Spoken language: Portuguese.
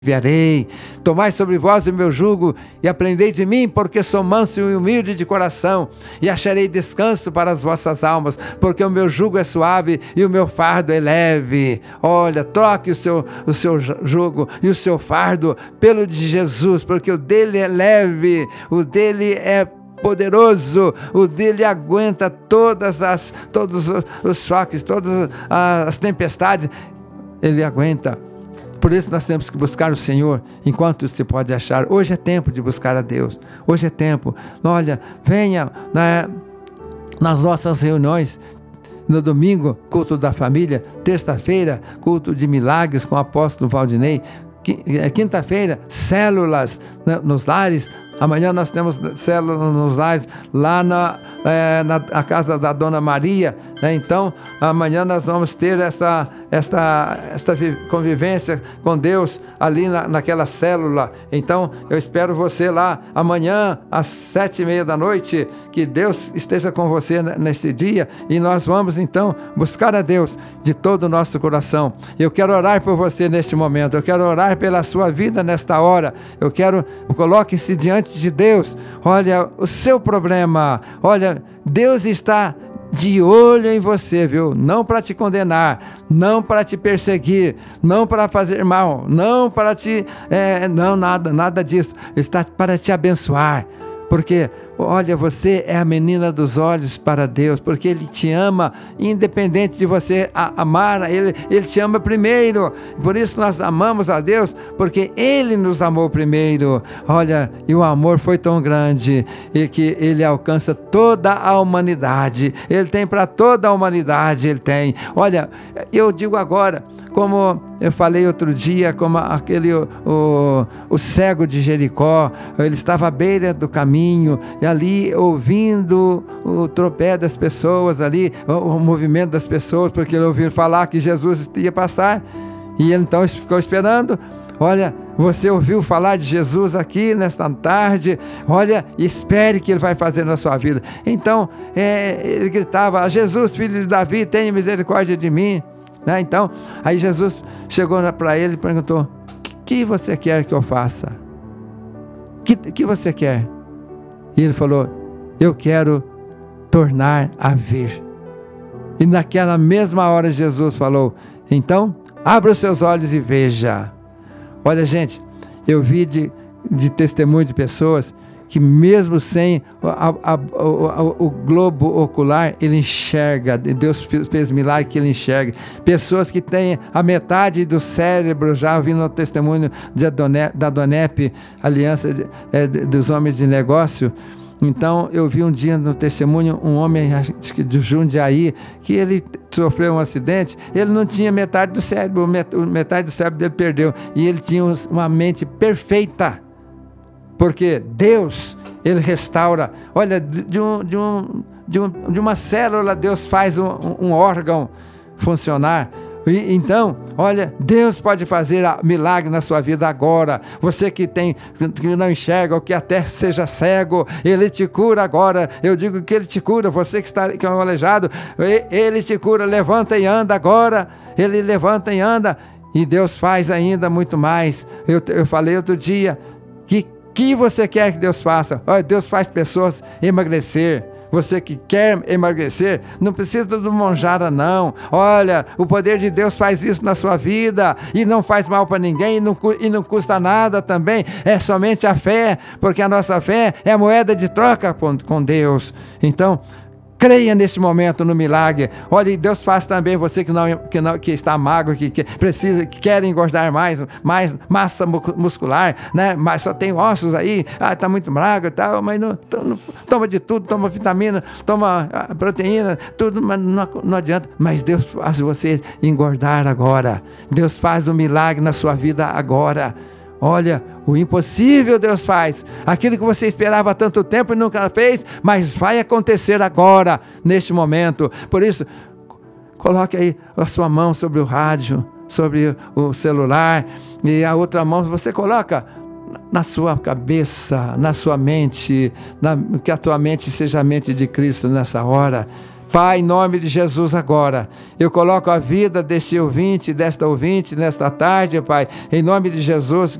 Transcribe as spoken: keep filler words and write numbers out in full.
aliviarei. Tomai sobre vós o meu jugo e aprendei de mim, porque sou manso e humilde de coração, e acharei descanso para as vossas almas, porque o meu jugo é suave e o meu fardo é leve. Olha, troque o seu, o seu jugo e o seu fardo pelo de Jesus, porque o dele é leve, o dele é poderoso, o dele aguenta todas as, todos os choques, todas as tempestades, ele aguenta. Por isso nós temos que buscar o Senhor enquanto se pode achar. Hoje é tempo de buscar a Deus. Hoje é tempo. Olha, venha na, nas nossas reuniões. No domingo, culto da família. Terça-feira, culto de milagres com o apóstolo Valdinei. Quinta-feira, células nos lares. Amanhã nós temos células nos lares, lá na, é, na a casa da Dona Maria, né? Então, amanhã nós vamos ter essa, essa, essa convivência com Deus ali na, naquela célula. Então, eu espero você lá amanhã, às sete e meia da noite, que Deus esteja com você nesse dia, e nós vamos, então, buscar a Deus de todo o nosso coração. Eu quero orar por você neste momento, eu quero orar pela sua vida nesta hora, eu quero, coloque-se diante de Deus. Olha o seu problema, olha, Deus está de olho em você, viu? Não para te condenar, não para te perseguir, não para fazer mal, não para te, é, não, nada, nada disso, está para te abençoar, porque olha, você é a menina dos olhos para Deus, porque Ele te ama, independente de você amar, Ele, Ele te ama primeiro. Por isso nós amamos a Deus, porque Ele nos amou primeiro. Olha, e o amor foi tão grande, e que Ele alcança toda a humanidade. Ele tem para toda a humanidade, Ele tem. Olha, eu digo agora, como eu falei outro dia, como aquele, o, o, o cego de Jericó, ele estava à beira do caminho, e ali ouvindo o tropé das pessoas ali, o, o movimento das pessoas, porque ele ouviu falar que Jesus ia passar, e ele então ficou esperando. Olha, você ouviu falar de Jesus aqui nesta tarde, olha, espere que Ele vai fazer na sua vida. Então, é, ele gritava: Jesus, filho de Davi, tenha misericórdia de mim. Né? Então, aí Jesus chegou para ele e perguntou: o que você quer que eu faça? O que, que você quer? E ele falou: eu quero tornar a ver. E naquela mesma hora Jesus falou: então, abra os seus olhos e veja. Olha, gente, eu vi de, de testemunho de pessoas que mesmo sem a, a, a, o, o globo ocular, ele enxerga. Deus fez milagre que ele enxerga. Pessoas que têm a metade do cérebro, já ouvindo o testemunho de Adonep, da Adonep, Aliança de, é, dos Homens de Negócio. Então, eu vi um dia no testemunho um homem, acho que de Jundiaí, que ele sofreu um acidente, ele não tinha metade do cérebro, metade do cérebro dele perdeu, e ele tinha uma mente perfeita. Porque Deus, Ele restaura. Olha, de, um, de, um, de, um, de uma célula, Deus faz um, um órgão funcionar. E, então, olha, Deus pode fazer milagre na sua vida agora. Você que, tem, que não enxerga, ou que até seja cego, Ele te cura agora. Eu digo que Ele te cura. Você que está que é um aleijado, Ele te cura. Levanta e anda agora. Ele levanta e anda. E Deus faz ainda muito mais. Eu, eu falei outro dia que O que você quer que Deus faça? Olha, Deus faz pessoas emagrecer. Você que quer emagrecer, não precisa do monjara, não. Olha, o poder de Deus faz isso na sua vida, e não faz mal para ninguém, e não, e não custa nada também. É somente a fé, porque a nossa fé é a moeda de troca com, com Deus. Então, creia neste momento no milagre. Olha, Deus faz também você que, não, que, não, que está magro, que, que precisa, que quer engordar mais, mais massa muscular, né? Mas só tem ossos aí, ah, está muito magro e tal, mas não, não, toma de tudo, toma vitamina, toma proteína, tudo, mas não, não adianta. Mas Deus faz você engordar agora. Deus faz um milagre na sua vida agora. Olha, o impossível Deus faz. Aquilo que você esperava há tanto tempo e nunca fez, mas vai acontecer agora, neste momento. Por isso, coloque aí a sua mão sobre o rádio, sobre o celular, e a outra mão você coloca na sua cabeça, na sua mente, na, que a tua mente seja a mente de Cristo nessa hora. Pai, em nome de Jesus agora, eu coloco a vida deste ouvinte, desta ouvinte, nesta tarde, Pai, em nome de Jesus,